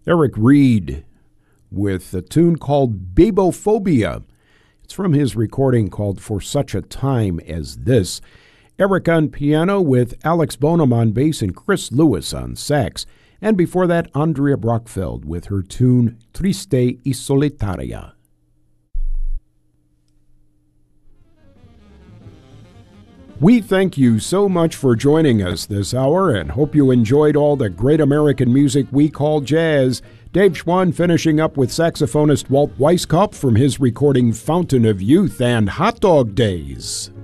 Eric Reed with a tune called Babophobia. It's from his recording called For Such a Time as This. Eric on piano with Alex Bonham on bass and Chris Lewis on sax. And before that, Andrea Brockfeld with her tune Triste y Solitaria. We thank you so much for joining us this hour and hope you enjoyed all the great American music we call jazz. Dave Schwann finishing up with saxophonist Walt Weiskopf from his recording Fountain of Youth and Hot Dog Days.